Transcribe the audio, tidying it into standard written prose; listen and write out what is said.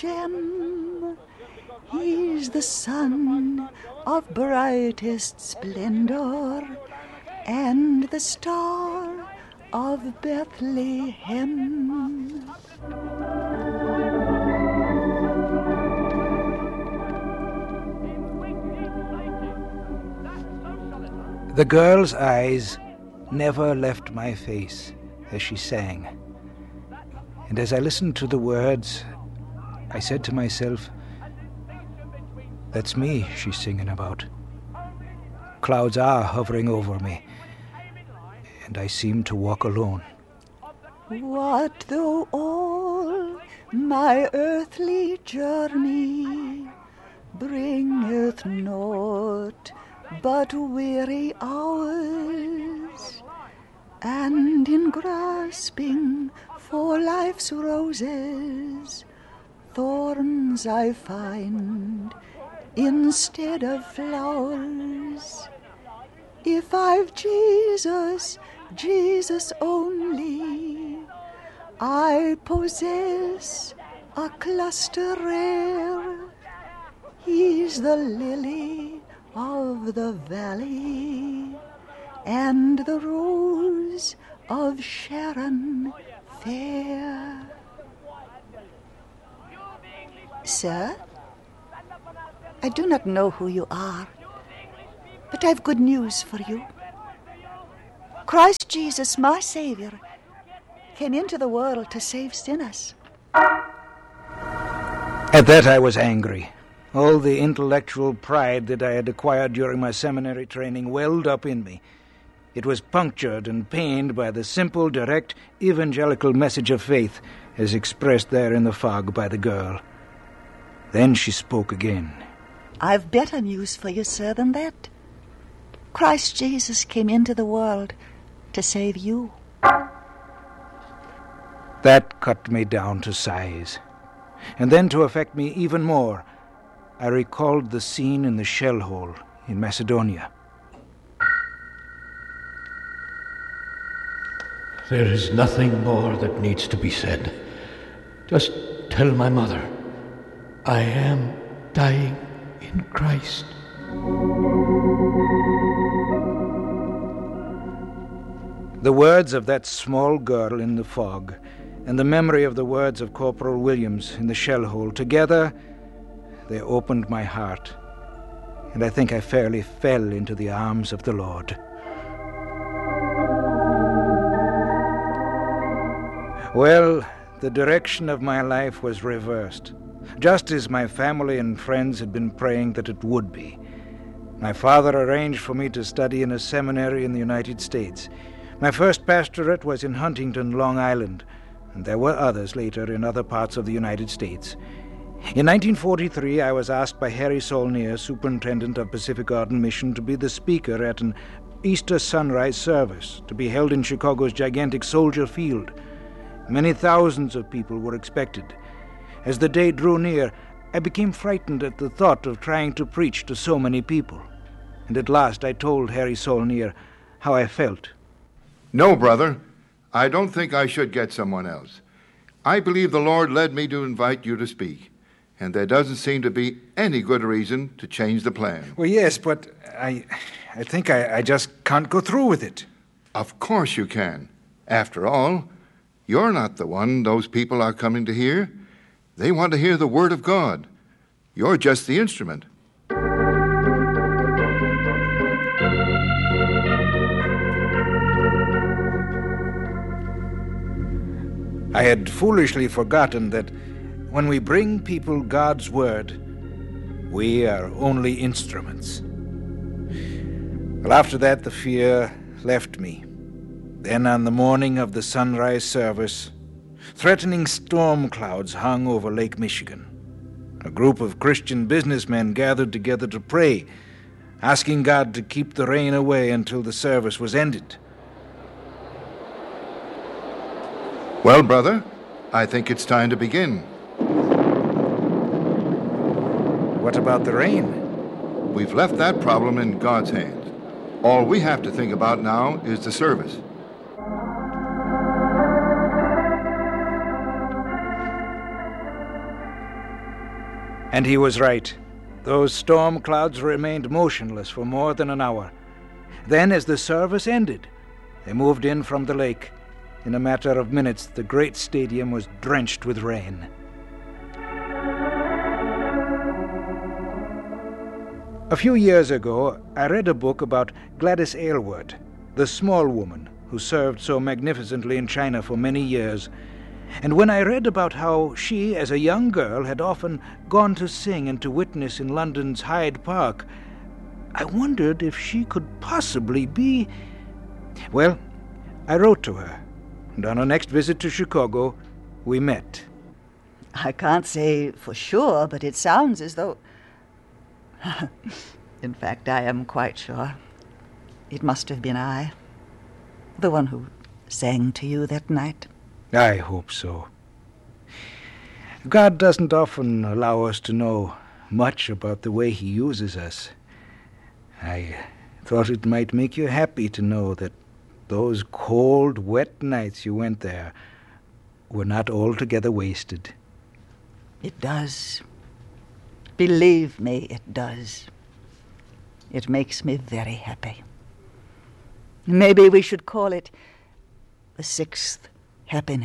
gem. He's the sun of brightest splendor and the star of Bethlehem. The girl's eyes never left my face as she sang. And as I listened to the words, I said to myself, that's me she's singing about. Clouds are hovering over me, and I seem to walk alone. What though all my earthly journey bringeth naught but weary hours, and in grasping for life's roses thorns I find instead of flowers. If I've Jesus, Jesus only, I possess a cluster rare. He's the lily of the valley and the rose of Sharon fair. Sir, I do not know who you are, but I've good news for you. Christ Jesus, my Savior, came into the world to save sinners. At that I was angry. All the intellectual pride that I had acquired during my seminary training welled up in me. It was punctured and pained by the simple, direct, evangelical message of faith as expressed there in the fog by the girl. Then she spoke again. I've better news for you, sir, than that. Christ Jesus came into the world to save you. That cut me down to size. And then, to affect me even more, I recalled the scene in the shell hole in Macedonia. There is nothing more that needs to be said. Just tell my mother, I am dying in Christ. The words of that small girl in the fog and the memory of the words of Corporal Williams in the shell hole, together, they opened my heart, and I think I fairly fell into the arms of the Lord. Well, the direction of my life was reversed, just as my family and friends had been praying that it would be. My father arranged for me to study in a seminary in the United States. My first pastorate was in Huntington, Long Island, and there were others later in other parts of the United States. In 1943, I was asked by Harry Saulnier, superintendent of Pacific Garden Mission, to be the speaker at an Easter sunrise service to be held in Chicago's gigantic Soldier Field. Many thousands of people were expected. As the day drew near, I became frightened at the thought of trying to preach to so many people. And at last I told Harry Saulnier how I felt. No, brother. I don't think I should get someone else. I believe the Lord led me to invite you to speak, and there doesn't seem to be any good reason to change the plan. Well, yes, but I think I just can't go through with it. Of course you can. After all, you're not the one those people are coming to hear. They want to hear the Word of God. You're just the instrument. I had foolishly forgotten that when we bring people God's Word, we are only instruments. Well, after that, the fear left me. Then, on the morning of the sunrise service, threatening storm clouds hung over Lake Michigan. A group of Christian businessmen gathered together to pray, asking God to keep the rain away until the service was ended. Well, brother, I think it's time to begin. What about the rain? We've left that problem in God's hands. All we have to think about now is the service. And he was right. Those storm clouds remained motionless for more than an hour. Then, as the service ended, they moved in from the lake. In a matter of minutes, the great stadium was drenched with rain. A few years ago, I read a book about Gladys Aylward, the small woman who served so magnificently in China for many years. And when I read about how she, as a young girl, had often gone to sing and to witness in London's Hyde Park, I wondered if she could possibly be... Well, I wrote to her, and on our next visit to Chicago, we met. I can't say for sure, but it sounds as though... In fact, I am quite sure. It must have been I, the one who sang to you that night. I hope so. God doesn't often allow us to know much about the way he uses us. I thought it might make you happy to know that those cold, wet nights you went there were not altogether wasted. It does. Believe me, it does. It makes me very happy. Maybe we should call it the sixth happiness.